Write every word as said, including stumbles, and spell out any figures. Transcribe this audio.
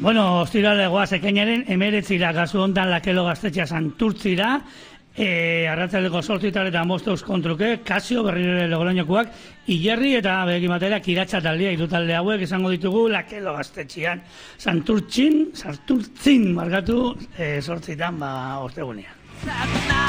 Bueno, ostirale goaz ekainaren emeretzira gazu hontan Lakelo gaztetxea Santurtzira, e, arratzaldeko sortzitar eta mosteuz kontruke, Kasio berrire Logroñokoak, Ilerri eta begin batera Kiratxa taldea, hiru talde hauek esango ditugu Lakelo gaztetxean, Santurtzin, Santurtzin, markatu, e, sortzitan, ba, ostegunean.